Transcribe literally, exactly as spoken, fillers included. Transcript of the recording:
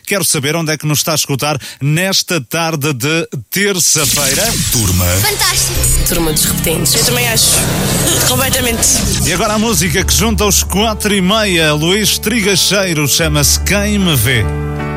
Quero saber onde é que nos está a escutar nesta tarde de terça-feira. Turma. Fantástico. Turma dos repetentes. Eu também acho. Completamente. E agora a música que junta os quatro e meia. Luís Trigacheiro, chama-se Quem Me Vê.